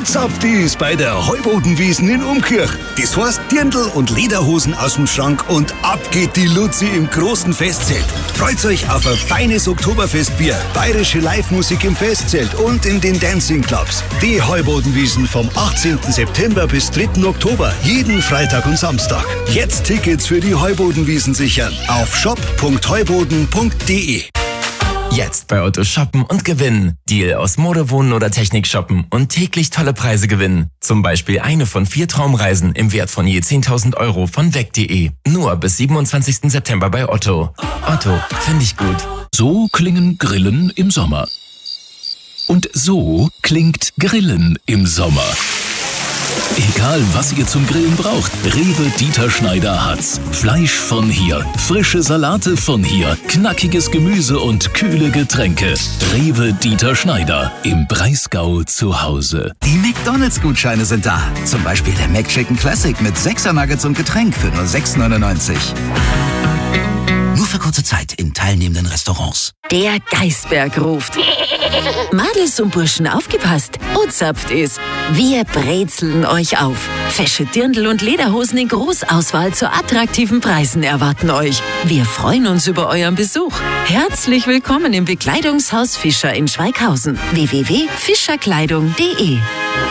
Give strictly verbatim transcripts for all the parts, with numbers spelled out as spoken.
Zapft ist bei der Heubodenwiesen in Umkirch. Das heißt Dirndl und Lederhosen aus dem Schrank und ab geht die Luzi im großen Festzelt. Freut euch auf ein feines Oktoberfestbier, bayerische Live-Musik im Festzelt und in den Dancing Clubs. Die Heubodenwiesen vom achtzehnten September bis dritten Oktober, jeden Freitag und Samstag. Jetzt Tickets für die Heubodenwiesen sichern auf shop punkt heuboden punkt de. Jetzt bei Otto shoppen und gewinnen. Deal aus Modewohnen oder Technik shoppen und täglich tolle Preise gewinnen. Zum Beispiel eine von vier Traumreisen im Wert von je zehntausend Euro von weg punkt de. Nur bis siebenundzwanzigsten September bei Otto. Otto, finde ich gut. So klingen Grillen im Sommer. Und so klingt Grillen im Sommer. Egal, was ihr zum Grillen braucht, Rewe Dieter Schneider hat's. Fleisch von hier, frische Salate von hier, knackiges Gemüse und kühle Getränke. Rewe Dieter Schneider, im Breisgau zu Hause. Die McDonalds-Gutscheine sind da. Zum Beispiel der McChicken Classic mit sechser Nuggets und Getränk für nur sechs neunundneunzig. Nur für kurze Zeit in teilnehmenden Restaurants. Der Geisberg ruft. Madels und Burschen, aufgepasst. Ozapft ist. Wir brezeln euch auf. Fesche Dirndl und Lederhosen in Großauswahl zu attraktiven Preisen erwarten euch. Wir freuen uns über euren Besuch. Herzlich willkommen im Bekleidungshaus Fischer in Schweighausen. w w w punkt fischerkleidung punkt de.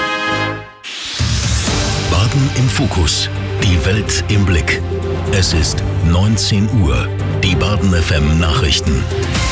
Baden im Fokus. Die Welt im Blick. Es ist neunzehn Uhr. Die Baden F M Nachrichten.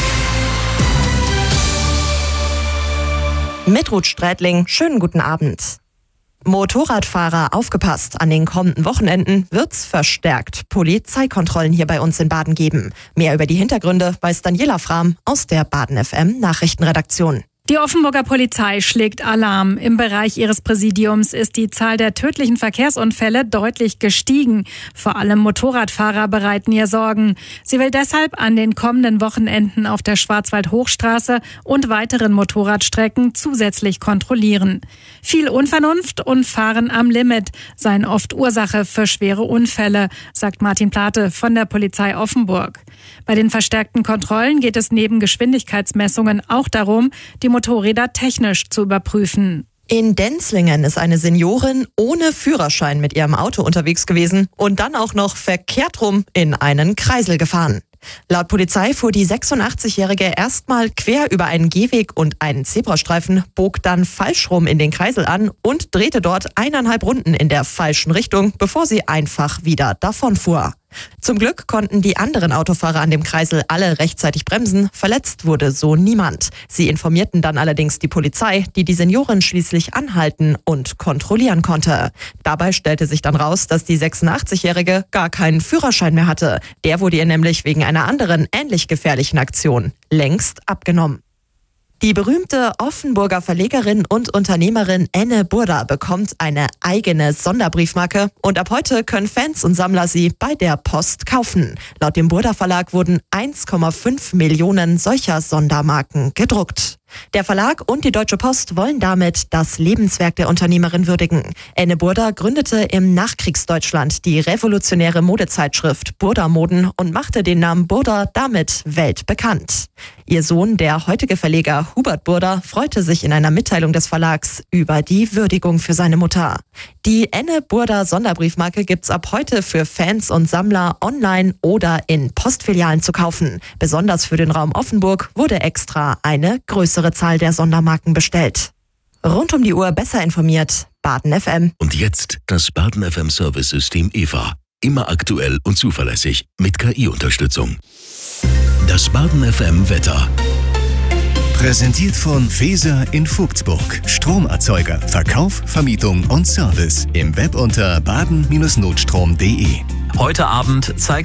Mit Ruth Strätling, schönen guten Abend. Motorradfahrer, aufgepasst, an den kommenden Wochenenden wird's verstärkt Polizeikontrollen hier bei uns in Baden geben. Mehr über die Hintergründe weiß Daniela Frahm aus der Baden F M Nachrichtenredaktion. Die Offenburger Polizei schlägt Alarm. Im Bereich ihres Präsidiums ist die Zahl der tödlichen Verkehrsunfälle deutlich gestiegen. Vor allem Motorradfahrer bereiten ihr Sorgen. Sie will deshalb an den kommenden Wochenenden auf der Schwarzwald-Hochstraße und weiteren Motorradstrecken zusätzlich kontrollieren. Viel Unvernunft und Fahren am Limit seien oft Ursache für schwere Unfälle, sagt Martin Plate von der Polizei Offenburg. Bei den verstärkten Kontrollen geht es neben Geschwindigkeitsmessungen auch darum, die Motorräder technisch zu überprüfen. In Denzlingen ist eine Seniorin ohne Führerschein mit ihrem Auto unterwegs gewesen und dann auch noch verkehrt rum in einen Kreisel gefahren. Laut Polizei fuhr die sechsundachtzig-Jährige erstmal quer über einen Gehweg und einen Zebrastreifen, bog dann falsch rum in den Kreisel an und drehte dort eineinhalb Runden in der falschen Richtung, bevor sie einfach wieder davonfuhr. Zum Glück konnten die anderen Autofahrer an dem Kreisel alle rechtzeitig bremsen, verletzt wurde so niemand. Sie informierten dann allerdings die Polizei, die die Seniorin schließlich anhalten und kontrollieren konnte. Dabei stellte sich dann raus, dass die sechsundachtzig-Jährige gar keinen Führerschein mehr hatte. Der wurde ihr nämlich wegen einer anderen ähnlich gefährlichen Aktion längst abgenommen. Die berühmte Offenburger Verlegerin und Unternehmerin Enne Burda bekommt eine eigene Sonderbriefmarke und ab heute können Fans und Sammler sie bei der Post kaufen. Laut dem Burda Verlag wurden eins Komma fünf Millionen solcher Sondermarken gedruckt. Der Verlag und die Deutsche Post wollen damit das Lebenswerk der Unternehmerin würdigen. Enne Burda gründete im Nachkriegsdeutschland die revolutionäre Modezeitschrift Burda Moden und machte den Namen Burda damit weltbekannt. Ihr Sohn, der heutige Verleger Hubert Burda, freute sich in einer Mitteilung des Verlags über die Würdigung für seine Mutter. Die Enne Burda Sonderbriefmarke gibt's ab heute für Fans und Sammler online oder in Postfilialen zu kaufen. Besonders für den Raum Offenburg wurde extra eine größere Zahl der Sondermarken bestellt. Rund um die Uhr besser informiert, Baden F M. Und jetzt das Baden F M Service-System E V A. Immer aktuell und zuverlässig mit K I-Unterstützung. Das Baden F M Wetter. Präsentiert von Feser in Vogtsburg. Stromerzeuger, Verkauf, Vermietung und Service. Im Web unter baden Bindestrich notstrom punkt de. Heute Abend zeigt